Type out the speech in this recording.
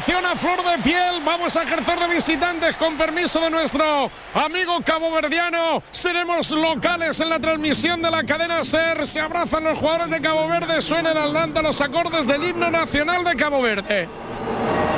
afición a flor de piel. Vamos a ejercer de visitantes con permiso de nuestro amigo caboverdiano. Seremos locales en la transmisión de la cadena SER. Se abrazan los jugadores de Cabo Verde. Suenan al Nanta los acordes del himno nacional de Cabo Verde.